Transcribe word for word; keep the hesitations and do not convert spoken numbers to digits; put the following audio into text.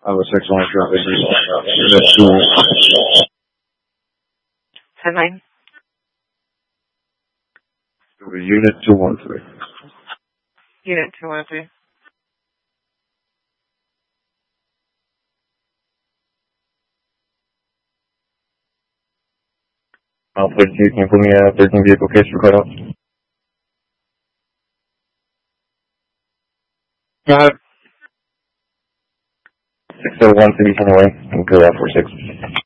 Alpha six one traffic. Unit two. ten nine. Unit two one three. Unit two one three. Alpha thirteen, can you put me a thirteen vehicle case for cutoff? Got it. six oh one City Away, and go out four six.